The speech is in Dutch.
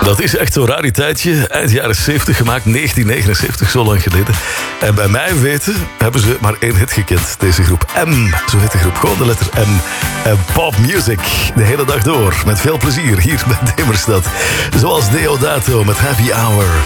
Dat is echt zo'n rariteitje. Eind jaren 70 gemaakt, 1979, zo lang geleden. En bij mij weten hebben ze maar één hit gekend. Deze groep M, zo heet de groep. Gewoon de letter M. En pop music, de hele dag door. Met veel plezier hier bij Demerstad. Zoals Deodato met Happy Hour.